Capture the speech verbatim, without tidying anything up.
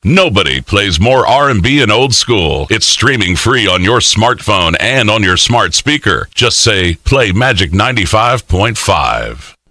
Nobody plays more R and B and old school. It's streaming free on your smartphone and on your smart speaker. Just say, play Magic ninety-five point five.